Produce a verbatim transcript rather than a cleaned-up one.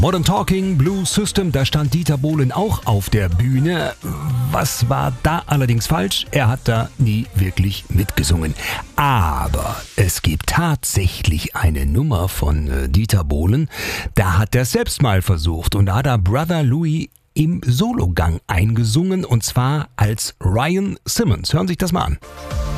Modern Talking, Blue System, da stand Dieter Bohlen auch auf der Bühne. Was war da allerdings falsch? Er hat da nie wirklich mitgesungen. Aber es gibt tatsächlich eine Nummer von äh, Dieter Bohlen, da hat er selbst mal versucht und da hat er Brother Louie im Sologang eingesungen und zwar als Ryan Simmons. Hören Sie sich das mal an.